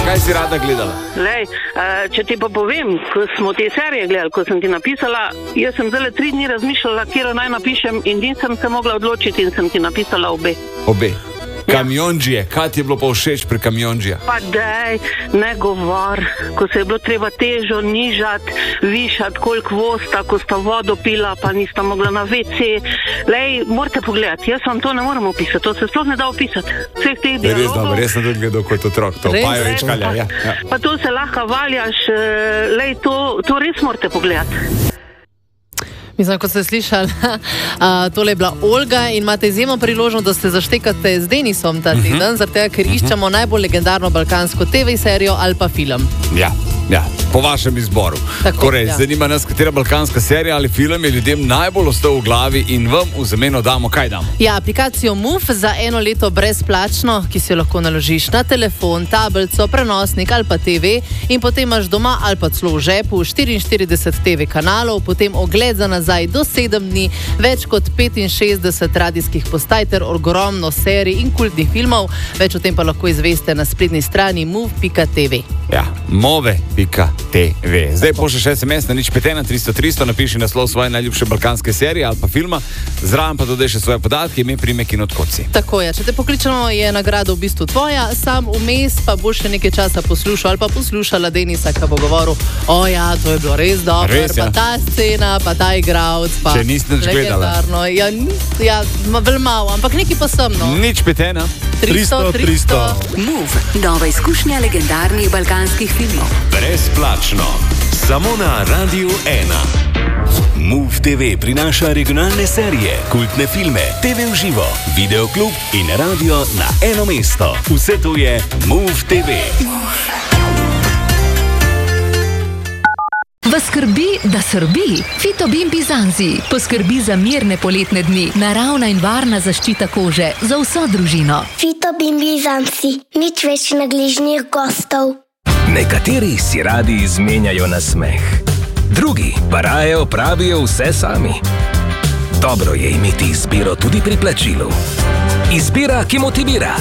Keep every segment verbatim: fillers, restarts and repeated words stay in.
kaj si rada gledala? Lej, če ti pa povem, ko smo te serije gledali, ko sem ti napisala, jaz sem zdaj tri dni razmišljala, kjer naj napišem in nisem se mogla odločiti in sem ti napisala obe. Obe. Kamionđije, kaj ti je bilo pa všeč pri Kamionđija? Pa dej, ne govor, ko se je bilo treba težo nižati, višati, koliko vosta, ko sta vodo pila, pa nista mogla na ve ce. Lej, morate pogledati, jaz vam to ne moram opisati, to se sploh ne da opisati. Vseh teh dialogov. Res dobro, res sem tudi gledal kot otrok, to pajo večkalja, ja. ja. Pa to se lahko valjaš, lej, to, to res morate pogledati. Mislim, kot ste slišali, uh, tole je bila Olga in imate izjemno priložnost, da se zaštekate z Denisom ta teden, uh-huh. zaradi tega, ker uh-huh. iščemo najbolj legendarno balkansko te ve serijo ali pa film. Ja, ja, po vašem izboru. Tako, Korej, ja. Zanima nas, katera balkanska serija ali film je ljudem najbolj ostal v glavi in vam v zameno damo, kaj damo? Ja, aplikacijo Move za eno leto brezplačno, ki si jo lahko naložiš na telefon, tablico, prenosnik ali pa te ve in potem imaš doma ali pa celo v žepu štiriinštirideset te ve kanalov, potem ogled za nazaj do sedem dni, več kot petinšestdeset radijskih postaj ter ogromno serij in kultnih filmov. Več o tem pa lahko izveste na spletni strani move pika te ve. Ja, move pika te ve. Zdaj pošlješ es em es na nič pet ena tristo tristo, napiši naslov svoje najljubše balkanske serije ali pa filma, zraven pa dodaj še svoje podatke, ime, priimek in od kod si. Tako je, če te pokličemo, je nagrada v bistvu tvoja, sam vmes pa boš še nekaj časa poslušal ali pa poslušala Denisa, ki bo govoril, o ja, to je bilo res dobro, res, ja. Pa ta scena, pa ta igralec, pa če nisi nič gledala. Ja, ja, vel malo, ampak nekaj pa sem, no. Nič pet ena tristo tristo. Move, nova izkušnja legendarnih balkanskih filmov. Brezplačno, samo na Radiu ena. Move te ve prinaša regionalne serije, kultne filme, te ve v živo, videoklub in radio na eno mesto. Vse to je Move te ve. Vas skrbi, da srbi? Fitobin Bizanci poskrbi za mirne poletne dni, naravna in varna zaščita kože za vso družino. Fitobin Bizanci, nič več nagližnih gostov. Nekateri si radi izmenjajo na smeh, drugi pa raje opravijo vse sami. Dobro je imeti izbiro tudi pri plačilu. Izbira, ki motivira.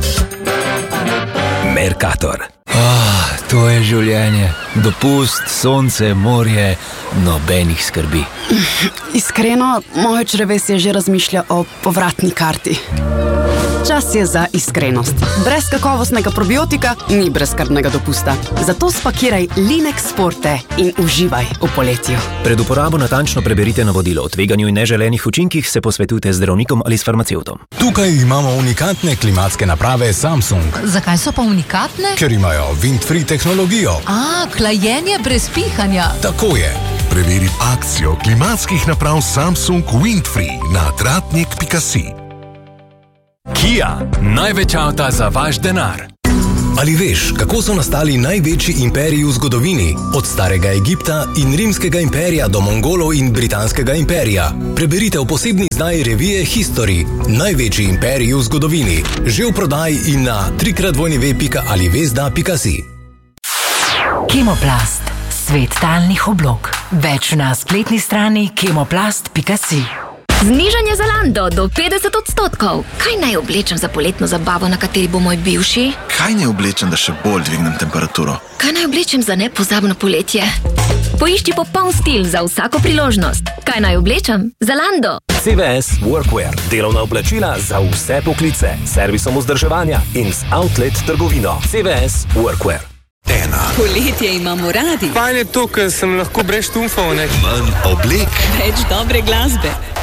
Mercator. Ah, to je življenje. Dopust, sonce, morje, nobenih skrbi. Iskreno, moje črevesje že razmišlja o povratni karti. Čas je za iskrenost. Brez kakovostnega probiotika ni brezskrbnega dopusta. Zato spakiraj Linex Forte in uživaj v poletju. Pred uporabo natančno preberite navodilo. O tveganju in neželenih učinkih se posvetujte z zdravnikom ali s farmacevtom. Tukaj imamo unikatne klimatske naprave Samsung. Zakaj so pa unikatne? Ker imajo wind-free tehnologijo. A, hlajenje brez pihanja. Tako je. Preveri akcijo klimatskih naprav Samsung Windfree na tratnik pika si. Kia, največ avta za vaš denar. Ali veš, kako so nastali največji imperiji v zgodovini? Od starega Egipta in rimskega imperija do Mongolov in britanskega imperija. Preberite v posebni izdaji revije History, največji imperiji v zgodovini. Že v prodaji in na trikrat dvojni ve pika ali vezda pika si. Kemoplast, svet talnih oblog. Več na spletni strani kemoplast pika si. Znižanje Zalando do petdeset odstotkov. Kaj naj oblečem za poletno zabavo, na kateri bo moj bivši? Kaj naj oblečem, da še bolj dvignem temperaturo? Kaj naj oblečem za nepozabno poletje? Poišči popoln stil za vsako priložnost. Kaj naj oblečem? Zalando. C V S Workwear. Delovna oblačila za vse poklice. Servisom vzdrževanja in z outlet trgovino. C V S Workwear. Ena. Poletje imamo radi. Fajn je to, ker sem lahko brez štumfov, ne? Manj oblek. Več dobre glasbe.